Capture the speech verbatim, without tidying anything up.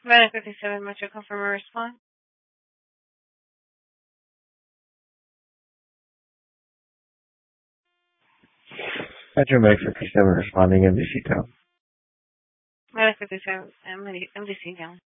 Medic fifty-seven, Metro confirm a response. Metro Medic fifty-seven responding M D C town. Medic fifty-seven, M D C down.